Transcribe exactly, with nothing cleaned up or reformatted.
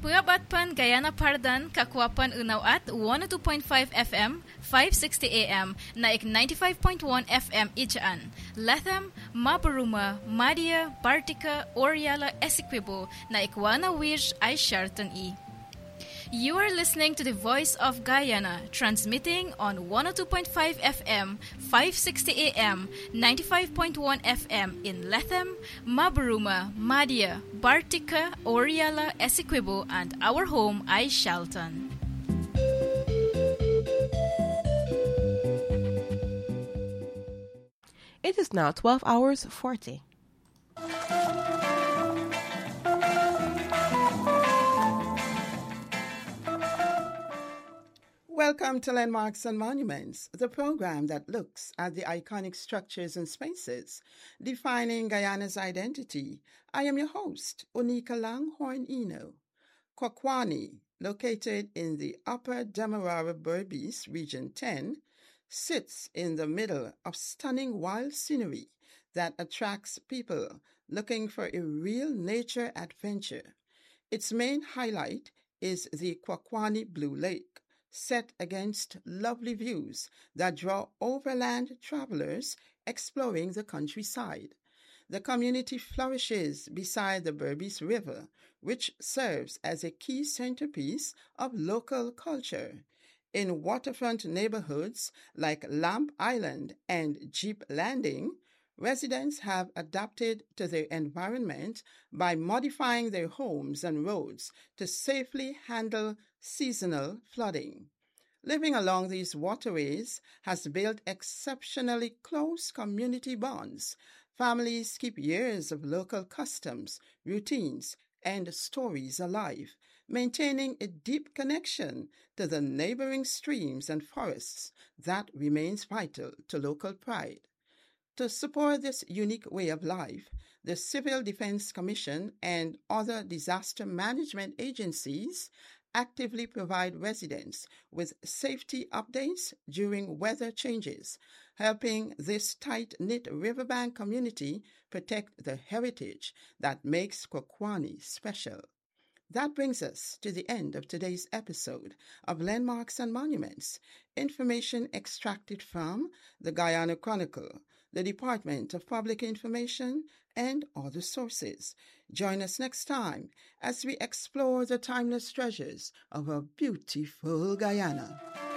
Pungabat pan Guyana Pardan, Kakwapan Unaw at one oh two point five F M, five sixty A M, naik ninety-five point one F M Ichaan. Latham, Mabaruma, Madia, Bartica, Oriala, Essequibo, naik Wana Wish ay Sharton E. You are listening to the Voice of Guyana, transmitting on one oh two point five F M, five sixty A M, ninety-five point one F M in Latham, Mabaruma, Madia, Bartica, Oriala, Essequibo, and our home, I Shelton. It is now twelve hours forty. Welcome to Landmarks and Monuments, the program that looks at the iconic structures and spaces defining Guyana's identity. I am your host, Onika Langhorne Eno. Kwakwani, located in the Upper Demerara Berbice, Region ten, sits in the middle of stunning wild scenery that attracts people looking for a real nature adventure. Its main highlight is the Kwakwani Blue Lake, set against lovely views that draw overland travelers exploring the countryside. The community flourishes beside the Berbice River, which serves as a key centerpiece of local culture. In waterfront neighborhoods like Lamp Island and Jeep Landing, residents have adapted to their environment by modifying their homes and roads to safely handle seasonal flooding. Living along these waterways has built exceptionally close community bonds. Families keep years of local customs, routines, and stories alive, maintaining a deep connection to the neighboring streams and forests that remains vital to local pride. To support this unique way of life, the Civil Defense Commission and other disaster management agencies actively provide residents with safety updates during weather changes, helping this tight-knit riverbank community protect the heritage that makes Kwakwani special. That brings us to the end of today's episode of Landmarks and Monuments, information extracted from the Guyana Chronicle, the Department of Public Information, and other sources. Join us next time as we explore the timeless treasures of our beautiful Guyana.